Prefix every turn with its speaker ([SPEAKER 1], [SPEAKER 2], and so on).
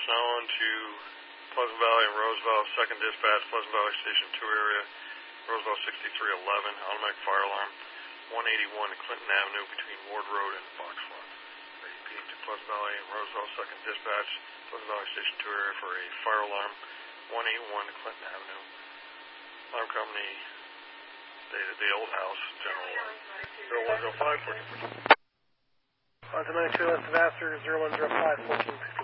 [SPEAKER 1] Snow to Pleasant Valley and Roseville, second dispatch, Pleasant Valley Station 2 area, Roseville 6311, automatic fire alarm, 181 Clinton Avenue between Ward Road and Foxfront. Repeat to Pleasant Valley and Roseville, second dispatch, Pleasant Valley Station 2 area for a fire alarm, 181 Clinton Avenue. Alarm company, the old house, General 0105, 14.
[SPEAKER 2] On to 92, left of Vassar, 0105, 14.